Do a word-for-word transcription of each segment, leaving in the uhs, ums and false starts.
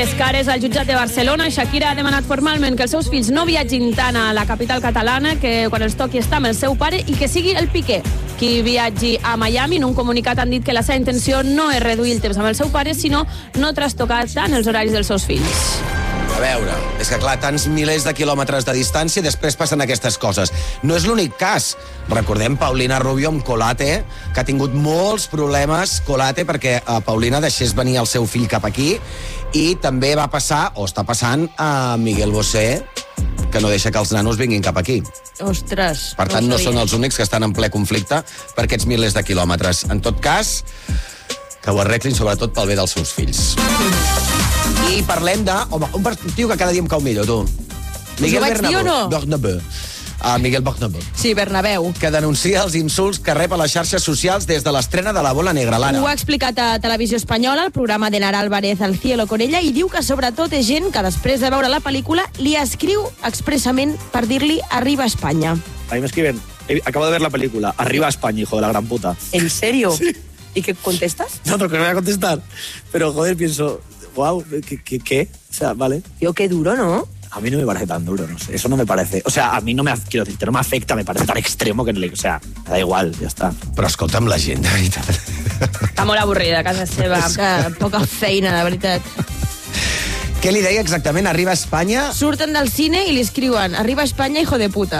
més cares al jutjat de Barcelona. Shakira ha demanat formalment que els seus fills no viatgin tant a la capital catalana, que quan els toqui estar amb el seu pare, i que sigui el Piqué qui viatgi a Miami. En un comunicat han dit que la seva intenció no és reduir el temps amb el seu pare, sinó no trastocar tant els horaris dels seus fills. A veure, és que clar, tants milers de quilòmetres de distància i després passen aquestes coses. No és l'únic cas. Recordem Paulina Rubio amb Colate, que ha tingut molts problemes, Colate, perquè uh, Paulina deixés venir el seu fill cap aquí, i també va passar, o està passant, a Miguel Bosé, que no deixa que els nanos vinguin cap aquí. Ostres. Per tant, no, no són els únics que estan en ple conflicte per aquests milers de quilòmetres. En tot cas, que ho arreglin sobretot pel bé dels seus fills. I parlem de... Home, un tio que cada dia em cau millor, tu. Miguel Bernabéu. No? Bernabéu. Uh, Miguel Bernabéu. Sí, Bernabéu. Que denuncia els insults que rep a les xarxes socials des de l'estrena de La Bola Negra. L'Anna. Ho ha explicat a Televisió Espanyola, el programa de Nara Álvarez, Al cielo con ella, i diu que sobretot és gent que després de veure la pel·lícula li escriu expressament per dir-li arriba a Espanya. A mí me escriben, acabo de ver la película, arriba a España, hijo de la gran puta. ¿En serio? Sí. ¿Y qué contestas? No, no, que no voy a contestar. Pero, joder, pienso, wow, ¿qué? qué, qué? O sea, vale. Yo, qué duro, ¿no? A mí no me parece tan duro, no sé. Eso no me parece... O sea, a mí no me... Quiero decir, que no me afecta, me parece tan extremo que... O sea, da igual, ja està. Però escolta'm la gent, de veritat. Està molt avorrida a casa seva, que poca feina, de veritat. Què li deia exactament? Arriba a Espanya? Surten del cine i li escriuen arriba a Espanya, hijo de puta.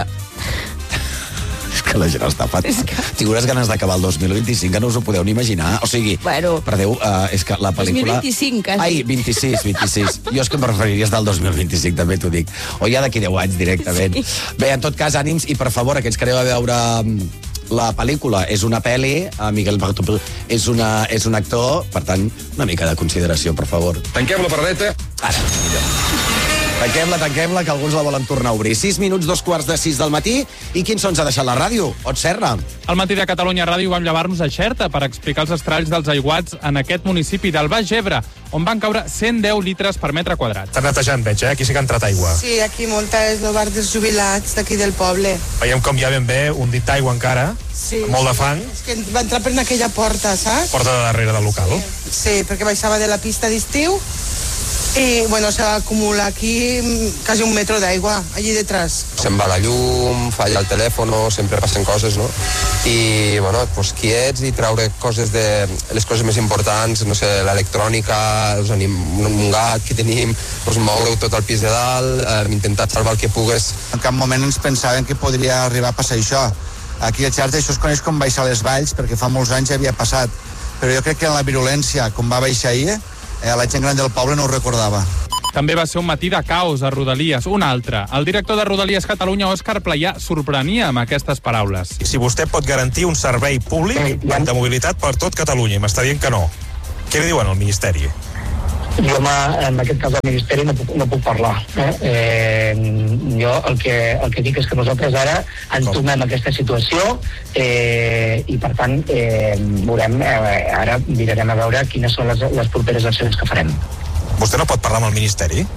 És que la gent està fatal. És que... Tinc unes ganes d'acabar el dos mil vint-i-cinc, que no us ho podeu ni imaginar. O sigui, bueno, per Déu, uh, és que la pel·lícula... dos mil vint-i-cinc, quasi. Ai, vint-i-sis, vint-i-sis. Jo és que em preferiries del dos mil vint-i-cinc, també t'ho dic. O ja d'aquí deu anys, directament. Sí. Bé, en tot cas, ànims, i per favor, aquells que aneu a veure la pel·lícula, és una pel·li, Miguel Bernabéu és, una, és un actor, per tant, una mica de consideració, per favor. Tanquem la paradeta. Ara, millor. Tanquem-la, tanquem-la, que alguns la volen tornar a obrir. sis minuts, dos quarts de sis del matí. I quin sons ha deixat la ràdio? Ot Serra. Al matí de Catalunya Ràdio vam llevar-nos a Xerta per explicar els estralls dels aiguats en aquest municipi del Baix Ebre, on van caure cent deu litres per metre quadrat. Està netejant, veig, eh? Aquí sí que ha entrat aigua. Sí, aquí molta és el bar dels jubilats d'aquí del poble. Veiem com hi ha ben bé un dit d'aigua encara, sí, molt de fang. És que va entrar per aquella porta, saps? Porta de darrere del local. Sí, sí, perquè baixava de la pista d'estiu i, bueno, s'acumula aquí quasi un metro d'aigua, allí detrás. Se'n va la llum, falla el telèfon, sempre passen coses, no? I, bueno, pues quiets i treure coses de... les coses més importants, no sé, l'electrònica, un gat que tenim, pues moure-ho tot al pis de dalt, eh, intentar salvar el que pugues. En cap moment ens pensàvem que podria arribar a passar això. Aquí a Xerta això es coneix com baixar les valls, perquè fa molts anys ja havia passat. Però jo crec que en la virulència, com va baixar ahir, Eh, la gent gran del poble no ho recordava. També va ser un matí de caos a Rodalies, un altre. El director de Rodalies Catalunya, Òscar Playà, sorprenia amb aquestes paraules. Si vostè pot garantir un servei públic de mobilitat per tot Catalunya, i m'està dient que no. Què li diuen al Ministeri? Jo, en aquest cas, al Ministeri no puc, no puc parlar. Eh? Eh, jo el que, el que dic és que nosaltres ara entomem aquesta situació eh, i, per tant, eh, veurem, eh, ara mirarem a veure quines són les, les properes accions que farem. Vostè no pot parlar amb el Ministeri?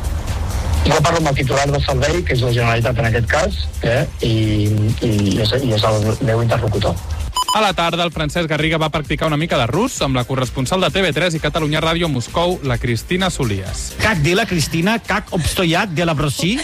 Jo parlo amb el titular de servei, que és la Generalitat en aquest cas, eh, i, i, és, i és el meu interlocutor. A la tarda, el Francesc Garriga va practicar una mica de rus amb la corresponsal de T V tres i Catalunya Ràdio a Moscou, la Cristina Solías. Как дела, Cristina? Как обстоят дела в России?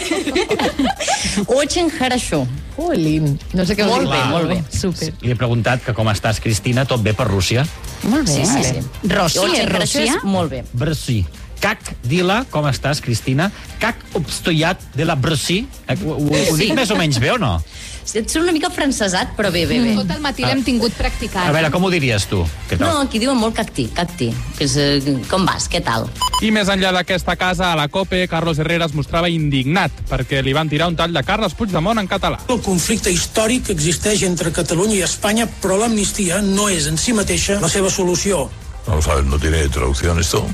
Очень хорошо. Jolín. No sé què vol dir. Molt bé, molt bé. Super. Li he preguntat que com estàs, Cristina, tot bé per Rússia? Molt bé. Sí, sí, sí. Rússia, Rússia? Molt bé. Brussi. Как дела, com estàs, Cristina? Как обстоят дела в России? Ho, ho, ho dic més o menys bé o no? Ets una mica francesat, però bé, bé, bé. Tot el matí l'hem tingut practicant. A veure, com ho diries tu? No, aquí diuen molt cacti, cacti. Que és, eh, com vas, què tal? I més enllà d'aquesta casa, a la COPE, Carlos Herrera es mostrava indignat perquè li van tirar un tall de Carles Puigdemont en català. El conflicte històric que existeix entre Catalunya i Espanya, però l'amnistia no és en si mateixa la seva solució. Vamos a ver, no tiene traducción esto.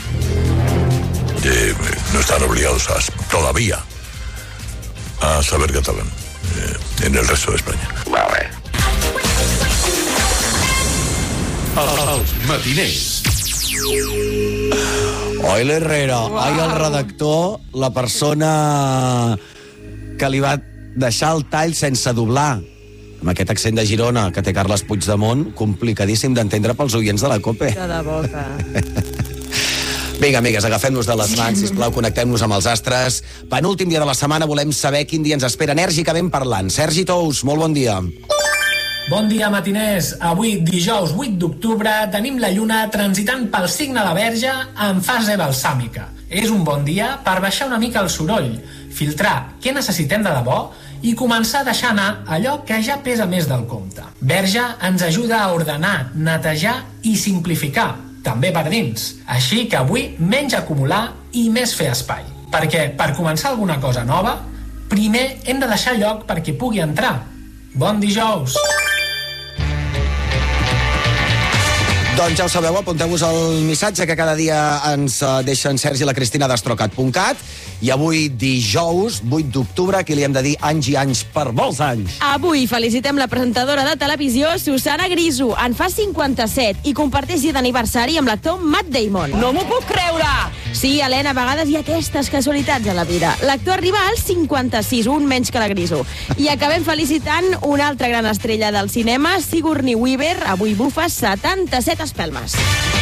Eh, no están obligados a, todavía a saber catalán eh, en el resto de España. Vale. Els matiners. Oi, l'Herrera. Wow. Ai, el redactor, la persona que li va deixar el tall sense doblar. Amb aquest accent de Girona que té Carles Puigdemont, complicadíssim d'entendre pels oients de la COPE. De debò que... Vinga, amigues, agafem-nos de les mans, sisplau, connectem-nos amb els astres. Penúltim dia de la setmana, volem saber quin dia ens espera enèrgicament parlant. Sergi Tous, molt bon dia. Bon dia, matiners. Avui, dijous vuit d'octubre, tenim la lluna transitant pel signe de Verge en fase balsàmica. És un bon dia per baixar una mica el soroll, filtrar què necessitem de debò i començar a deixar anar allò que ja pesa més del compte. Verge ens ajuda a ordenar, netejar i simplificar, també per dins. Així que avui menys acumular i més fer espai. Perquè per començar alguna cosa nova, primer hem de deixar lloc perquè pugui entrar. Bon dijous! Doncs ja ho sabeu, apunteu-vos el missatge que cada dia ens deixa en Sergi i la Cristina d'Astrocat punt cat. I avui, dijous, vuit d'octubre, que li hem de dir anys i anys per molts anys. Avui felicitem la presentadora de televisió Susana Griso. En fa cinquanta-set i comparteix dia d'aniversari amb l'actor Matt Damon. No m'ho puc creure! Sí, Helena, a vegades hi ha aquestes casualitats a la vida. L'actor arriba als cinquanta-sis, un menys que la Griso. I acabem felicitant una altra gran estrella del cinema, Sigourney Weaver. Avui bufa setanta-set espelmes.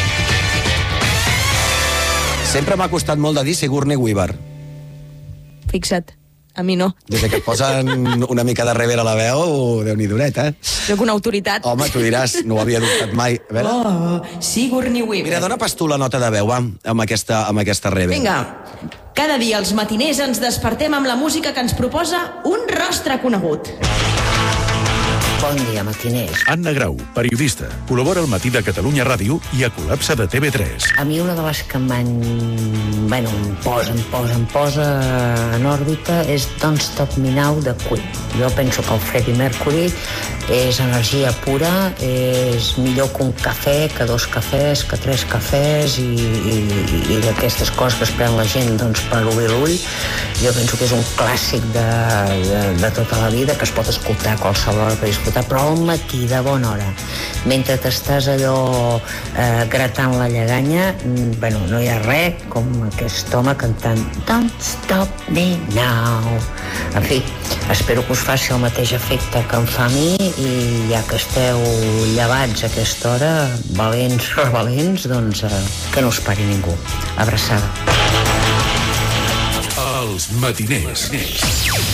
Sempre m'ha costat molt de dir Sigourney Weaver. Fixa't, a mi no. Des que et posen una mica de rever a la veu, Déu-n'hi-donet, eh? Soc una autoritat. Home, tu diràs, no ho havia dubtat mai. A veure. Oh, Sigourney Weaver. Mira, dona pas tu la nota de veu, va, amb aquesta, amb aquesta rever. Vinga, cada dia els matiners ens despertem amb la música que ens proposa un rostre conegut. Bon dia, matiners. Anna Grau, periodista, col·labora al Matí de Catalunya Ràdio i a Col·lapse de T V tres. A mi una de les que m'han... Bueno, em posa, em posa, em posa en òrbita és Don't Stop Me Now de Queen. Jo penso que el Freddie Mercury és energia pura, és millor que un cafè, que dos cafès, que tres cafès i, i, i d'aquestes coses que es pren la gent doncs, per obrir l'ull. Jo penso que és un clàssic de, de, de tota la vida que es pot escoltar a qualsevol hora per disfrutar, però al matí de bona hora, mentre t'estàs allò eh, gratant la lleganya, bueno, no hi ha res com aquest home cantant Don't Stop Me Now. En fi, espero que us faci el mateix efecte que em fa a mi i ja que esteu llevats a aquesta hora, valents, revalents, doncs eh, que no us pari ningú. Abraçada. Els matiners.